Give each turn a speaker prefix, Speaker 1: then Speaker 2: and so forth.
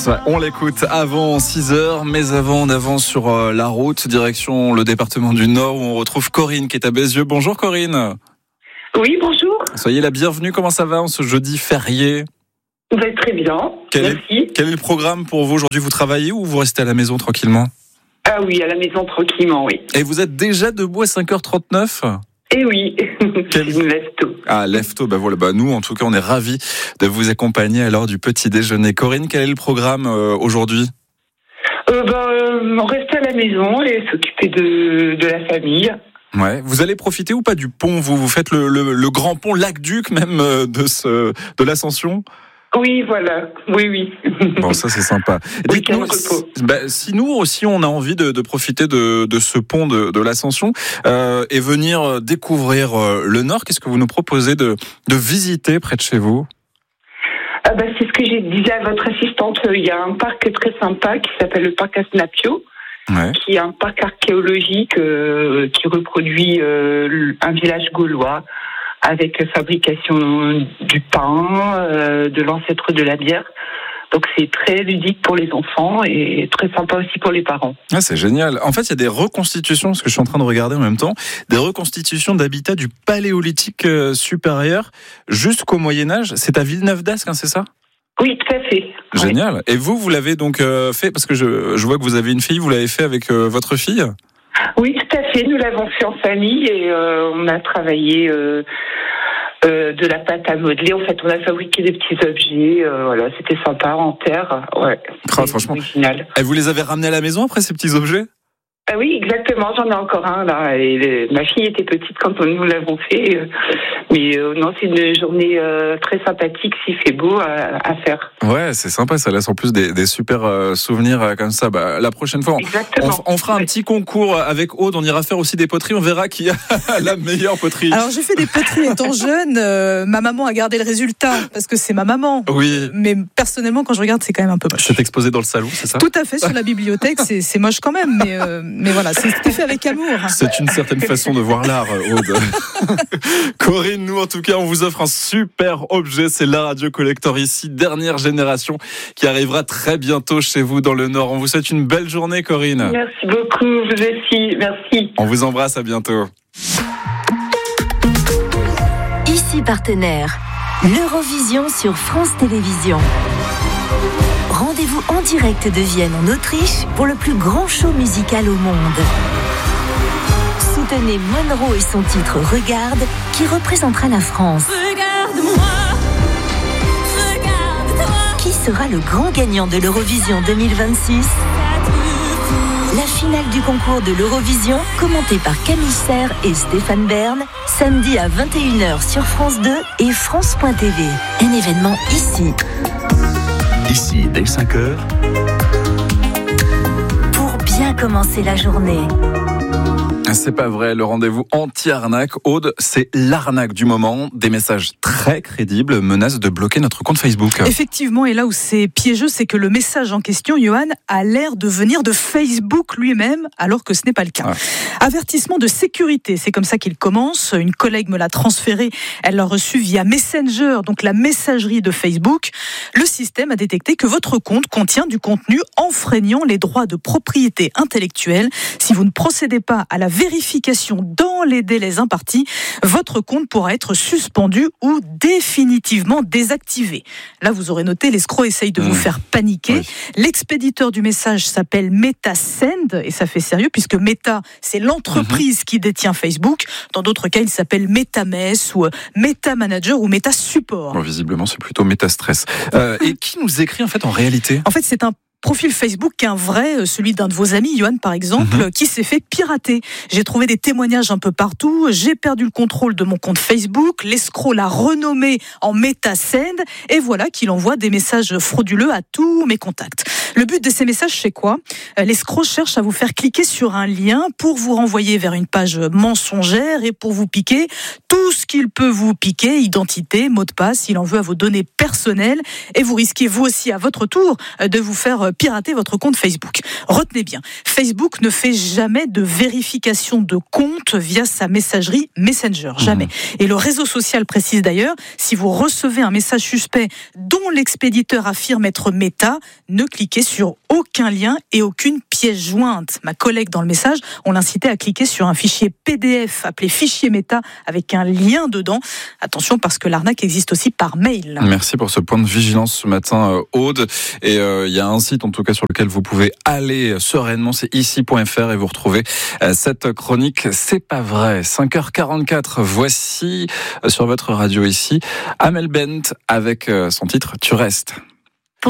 Speaker 1: Yes, on l'écoute avant 6h, mais avant on avance sur la route, direction le département du Nord où on retrouve Corinne qui est à Bézieux. Bonjour Corinne.
Speaker 2: Oui, bonjour.
Speaker 1: Soyez la bienvenue, comment ça va en ce jeudi férié?
Speaker 2: Très bien, merci.
Speaker 1: Quel est le programme pour vous aujourd'hui? Vous travaillez ou vous restez à la maison tranquillement?
Speaker 2: Ah oui, à la maison tranquillement, oui.
Speaker 1: Et vous êtes déjà debout à 5h39?
Speaker 2: Eh oui, je me lève tôt.
Speaker 1: Ah, lève tôt, voilà, nous en tout cas on est ravis de vous accompagner à l'heure du petit déjeuner. Corinne, quel est le programme aujourd'hui?
Speaker 2: Rester à la maison et s'occuper de la famille.
Speaker 1: Ouais. Vous allez profiter ou pas du pont? Vous faites le grand pont Lac-Duc même de l'Ascension?
Speaker 2: Oui, voilà. Oui.
Speaker 1: Bon, ça c'est sympa. Dites-nous, si nous aussi on a envie de profiter de ce pont de l'Ascension et venir découvrir le Nord, qu'est-ce que vous nous proposez de visiter près de chez vous?
Speaker 2: C'est ce que j'ai dit à votre assistante. Il y a un parc très sympa qui s'appelle le parc Asnapio. Ouais. Qui est un parc archéologique qui reproduit un village gaulois avec fabrication du pain, de l'ancêtre de la bière. Donc c'est très ludique pour les enfants et très sympa aussi pour les parents.
Speaker 1: Ah, c'est génial. En fait, il y a des reconstitutions, parce que je suis en train de regarder en même temps, des reconstitutions d'habitats du Paléolithique supérieur jusqu'au Moyen-Âge. C'est à Villeneuve-d'Ascq, c'est ça?
Speaker 2: Oui, tout à fait.
Speaker 1: Génial. Ouais. Et vous l'avez donc fait, parce que je vois que vous avez une fille, vous l'avez fait avec votre fille?
Speaker 2: Oui, tout à fait. Nous l'avons fait en famille et on a travaillé de la pâte à modeler. En fait, on a fabriqué des petits objets. Voilà, c'était sympa en terre. Ouais.
Speaker 1: Franchement. Original. Et vous les avez ramenés à la maison après ces petits objets?
Speaker 2: Ah oui, exactement. J'en ai encore un là. Et ma fille était petite quand nous l'avons fait. Mais non, c'est une journée très sympathique, s'il fait beau, à faire.
Speaker 1: Ouais, c'est sympa. Ça laisse en plus des super souvenirs comme ça. La prochaine fois, on fera un petit concours avec Aude. On ira faire aussi des poteries. On verra qui a la meilleure poterie.
Speaker 3: Alors, j'ai fait des poteries étant jeune. Ma maman a gardé le résultat parce que c'est ma maman.
Speaker 1: Oui.
Speaker 3: Mais personnellement, quand je regarde, c'est quand même un peu moche.
Speaker 1: C'est exposé dans le salon, c'est ça?
Speaker 3: Tout à fait, sur la bibliothèque. C'est moche quand même. Mais voilà, c'était fait avec amour.
Speaker 1: C'est une certaine façon de voir l'art, Aude. Corinne, nous en tout cas, on vous offre un super objet. C'est la Radio Collector ici, dernière génération, qui arrivera très bientôt chez vous dans le Nord. On vous souhaite une belle journée, Corinne.
Speaker 2: Merci beaucoup, vous aussi. Merci.
Speaker 1: On vous embrasse, à bientôt.
Speaker 4: Ici partenaire, l'Eurovision sur France Télévisions. Rendez-vous en direct de Vienne en Autriche pour le plus grand show musical au monde. Soutenez Monroe et son titre Regarde qui représentera la France.
Speaker 5: Regarde-moi, regarde-toi.
Speaker 4: Qui sera le grand gagnant de l'Eurovision 2026? La finale du concours de l'Eurovision, commentée par Camille Serre et Stéphane Bern, samedi à 21h sur France 2 et France.tv. Un événement ici.
Speaker 6: Ici, dès 5h.
Speaker 4: Pour bien commencer la journée.
Speaker 1: C'est pas vrai, le rendez-vous anti-arnaque. Aude, c'est l'arnaque du moment. Des messages très crédibles menacent de bloquer notre compte Facebook.
Speaker 3: Effectivement, et là où c'est piégeux, c'est que le message en question, Johan, a l'air de venir de Facebook lui-même, alors que ce n'est pas le cas. Ouais. Avertissement de sécurité, c'est comme ça qu'il commence. Une collègue me l'a transféré, elle l'a reçu via Messenger, donc la messagerie de Facebook. Le système a détecté que votre compte contient du contenu enfreignant les droits de propriété intellectuelle. Si vous ne procédez pas à la vérification dans les délais impartis, votre compte pourra être suspendu ou définitivement désactivé. Là, vous aurez noté, l'escroc essaye de vous faire paniquer. Oui. L'expéditeur du message s'appelle MetaSend, et ça fait sérieux, puisque Meta, c'est l'entreprise qui détient Facebook. Dans d'autres cas, il s'appelle MetaMess ou MetaManager ou MetaSupport.
Speaker 1: Bon, visiblement, c'est plutôt MetaStress. Et qui nous écrit en fait en réalité?
Speaker 3: En fait, c'est un profil Facebook qu'un vrai, celui d'un de vos amis, Johan par exemple, qui s'est fait pirater. J'ai trouvé des témoignages un peu partout, j'ai perdu le contrôle de mon compte Facebook, l'escroc l'a renommé en MetaSend, et voilà qu'il envoie des messages frauduleux à tous mes contacts. Le but de ces messages, c'est quoi ? L'escroc cherche à vous faire cliquer sur un lien pour vous renvoyer vers une page mensongère et pour vous piquer tout ce qu'il peut vous piquer, identité, mot de passe, il en veut à vos données personnelles, et vous risquez vous aussi à votre tour de vous faire pirater votre compte Facebook. Retenez bien, Facebook ne fait jamais de vérification de compte via sa messagerie Messenger, jamais. Et le réseau social précise d'ailleurs, si vous recevez un message suspect dont l'expéditeur affirme être Meta, ne cliquez sur aucun lien et aucune pièce jointe. Ma collègue dans le message, on l'incitait à cliquer sur un fichier PDF appelé fichier Meta avec un lien dedans. Attention parce que l'arnaque existe aussi par mail.
Speaker 1: Merci pour ce point de vigilance ce matin, Aude. Et il y a un site en tout cas sur lequel vous pouvez aller sereinement, c'est ici.fr et vous retrouvez cette chronique. C'est pas vrai. 5h44, voici sur votre radio ici Amel Bent avec son titre Tu restes.